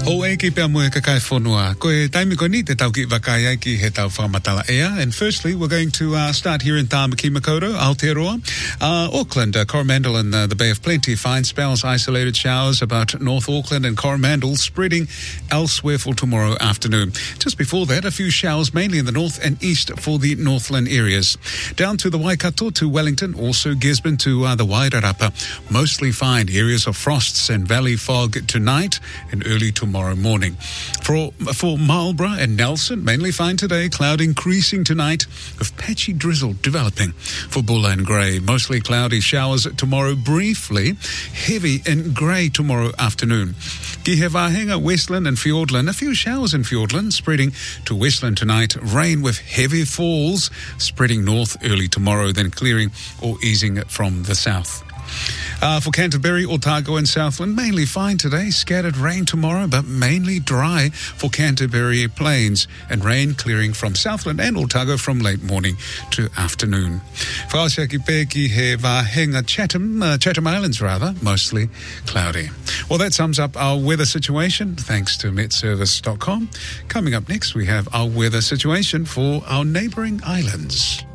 O e ki pia mua kakai whanua. Koe taimi ko ni te tau ki wakai ai ki he tau whamatala ea. And firstly, we're going to start here in Tāmaki Makaurau, Aotearoa. Auckland, Coromandel and the Bay of Plenty. Fine spells, isolated showers about North Auckland and Coromandel, spreading elsewhere for tomorrow afternoon. Just before that, a few showers mainly in the north and east for the Northland areas. Down to the Waikato, to Wellington, also Gisborne to the Wairarapa. Mostly fine areas of frosts and valley fog tonight and early tomorrow morning. For Marlborough and Nelson, mainly fine today, cloud increasing tonight with patchy drizzle developing. For Bulla and Grey, mostly cloudy showers tomorrow, briefly heavy and grey tomorrow afternoon. Ki he Wāhenga, Westland and Fiordland, a few showers in Fiordland, spreading to Westland tonight, rain with heavy falls, spreading north early tomorrow, then clearing or easing from the south. For Canterbury, Otago and Southland, mainly fine today. Scattered rain tomorrow, but mainly dry for Canterbury Plains, and rain clearing from Southland and Otago from late morning to afternoon. For Aotearoa Peki he Wāhenga, Chatham Islands rather, mostly cloudy. Well, that sums up our weather situation, thanks to metservice.com. Coming up next, we have our weather situation for our neighbouring islands.